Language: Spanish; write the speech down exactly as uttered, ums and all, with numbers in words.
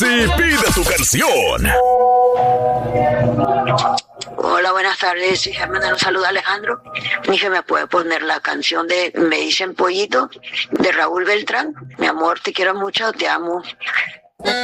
y pide tu canción. Hola, buenas tardes. Hija, mandar un saludo a Alejandro. Mi hija, ¿me puede poner la canción de Me dicen Pollito de Raúl Beltrán? Mi amor, te quiero mucho, te amo.